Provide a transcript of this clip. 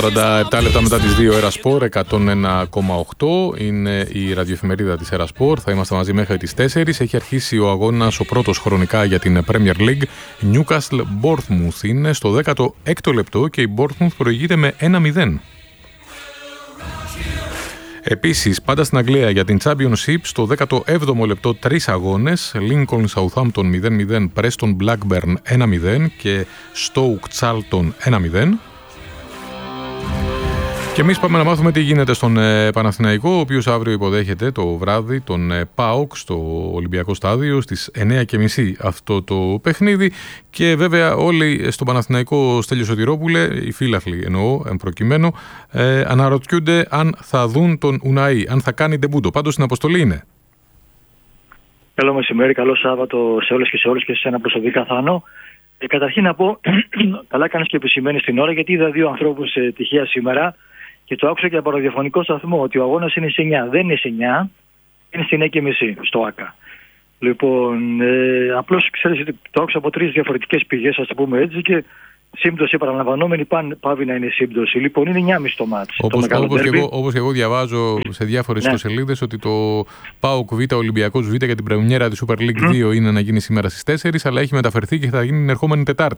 47 λεπτά μετά τις 2, Ερασπορ 101,8 είναι η ραδιοεφημερίδα της Ερασπορ. Θα είμαστε μαζί μέχρι τις 4. Έχει αρχίσει ο αγώνας, ο πρώτος χρονικά για την Premier League. Newcastle Bournemouth είναι στο 16ο λεπτό και η Bournemouth προηγείται με 1-0. Επίσης, πάντα στην Αγγλία για την Championship, στο 17ο λεπτό 3 αγώνες. Lincoln Southampton 0-0, Preston Blackburn 1-0 και Stoke Charlton 1-0. Και εμείς πάμε να μάθουμε τι γίνεται στον Παναθηναϊκό, ο οποίος αύριο υποδέχεται το βράδυ τον ΠΑΟΚ στο Ολυμπιακό Στάδιο στις 9:30 αυτό το παιχνίδι. Και βέβαια όλοι στον Παναθηναϊκό, Στέλιο Σωτηρόπουλε, οι φύλαχλοι εννοώ προκειμένου, αναρωτιούνται αν θα δουν τον Ουναή, αν θα κάνει ντεμπούτο. Πάντως στην αποστολή είναι. Καλό μεσημέρι, καλό Σάββατο σε όλες και σε όλους και σε ένα προσωπικά Θάνο. Καταρχήν να πω, καλά κάνεις και επισημαίνεις την ώρα, γιατί είδα δύο ανθρώπους τυχαία σήμερα. Και το άκουσα και από ραδιοφωνικό σταθμό ότι ο αγώνας είναι σε 9. Δεν είναι σε 9, είναι στην 9:30 στο ΆΚΑ. Λοιπόν, απλώς ξέρεις ότι το άκουσα από 3 διαφορετικές πηγές, ας το πούμε έτσι, και σύμπτωση παραλαμβανόμενη πάβει να είναι σύμπτωση. Λοιπόν, είναι 9:30 το μάτς. Όπως και εγώ διαβάζω σε διάφορες ιστοσελίδες ότι το ΠΑΟΚ Β, Ολυμπιακός Β για την πρεμιέρα της Super League 2 είναι να γίνει σήμερα στις 4, αλλά έχει μεταφερθεί και θα γίνει την ερχόμενη Τετάρτη.